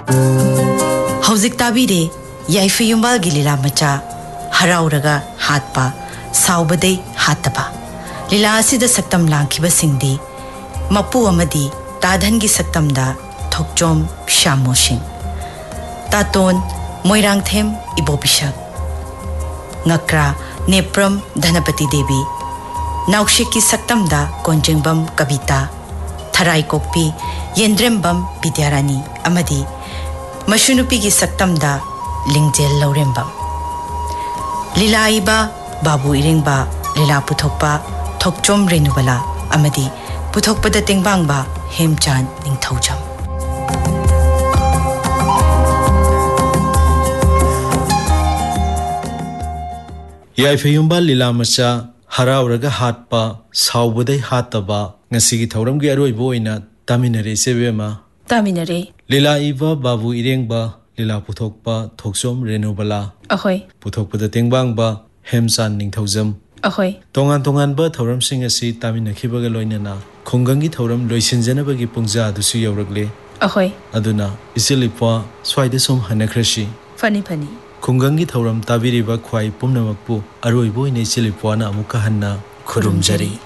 हौजिक ताबीरे याइफयुंबाल लीला मचा हराउरगा हातपा साउबदे हातपा लीला असिद सक्तम लांखिबा सिंगदी मपु अमदी ताधनगी सक्तमदा Thokchom शामोशिंग तातोन Moirangthem इबोबिशक ngakra nepram dhanapati devi naushiki saktamda konjengbam kabita tharai kokpi yendrembam bidyarani amadi mashunupi gi saktamda lingjel laurembam lilaiba babu iringba lila puthokpa thokchom renubala amadi puthokpada tengbangba hemchan ningthaujam याइफयुंबाल लीला मचा हराउरगा हातपा साउबदे हातबा ngasi thauramgi aroibo oina taminare sebema taminare लीला इबा बाबू इरेंगबा लीला पुथोकपा थोकसोम रेनुबला ahoi पुथोकपदा तेंगबांगबा हेमसान Ningthoujam ahoi तोंगान तोंगानबा थौरमसिंग असि तामिनखिबगा लोइनना खुंगंगी थौरम लोइसिनजनबगी पुंजा दुसु यौरगले ahoi अदुना इसिलिपा स्वाइदे सोम हनख्रसि funny funny खुंगंगी थौरम ताबिरिबा ख्वाई पुमनमकपु अरोइबो इने इसिलिपाना अमुका हन्ना खुरुमजरी।